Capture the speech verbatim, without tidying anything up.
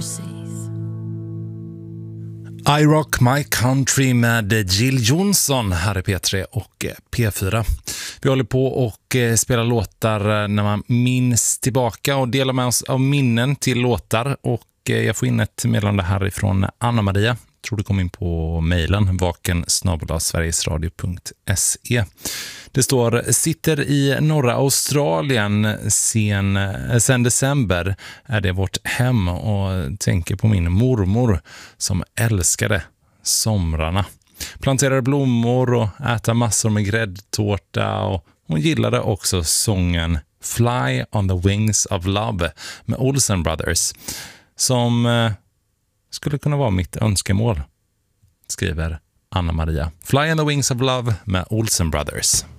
mercies. I Rock My Country med Jill Johnson här i P tre och P fyra. Vi håller på och spelar låtar när man minns tillbaka och delar med oss av minnen till låtar. Och jag får in ett meddelande härifrån Anna-Maria. Jag tror det kom in på mejlen vaken snabel-a sverigesradio punkt se. Det står: sitter i norra Australien sen, sen december är det vårt hem och tänker på min mormor som älskade somrarna. Planterade blommor och äta massor med gräddtårta, och hon gillade också sången Fly on the Wings of Love med Olsen Brothers, som eh, skulle kunna vara mitt önskemål, skriver Anna-Maria. Fly on the Wings of Love med Olsen Brothers.